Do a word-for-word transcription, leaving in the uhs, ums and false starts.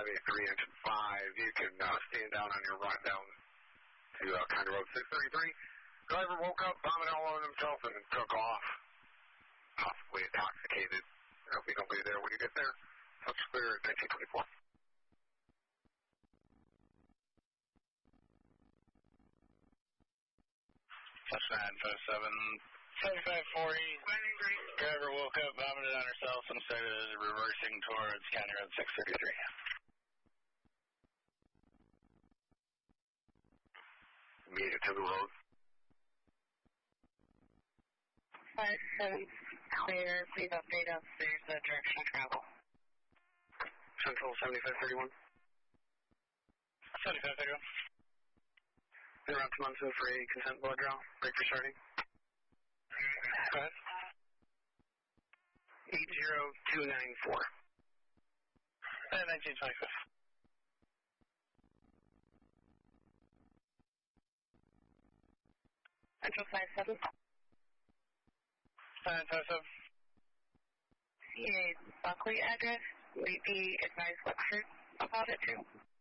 five eight three, engine five. You can uh, stand down on your run down to uh, County Road six thirty-three. Driver woke up, vomited all over himself, and took off. Possibly intoxicated. There'll be nobody there when you get there. Such clear at nineteen twenty-four. Plus nine five seven, seventy-five forty. Driver woke up, vomited on herself, and started reversing towards County Road six thirty-three. Made it to the road. five seven, clear. Please update us. There's the direction of travel. Central seventy-five thirty-one. seventy-five thirty-one. Been around to Munson for a consent blood draw. Break for starting. Go ahead. eight zero two nine four. And nineteen twenty-five. Central five seven. nine five seven. C A Buckley address. Will you be advised what about it too?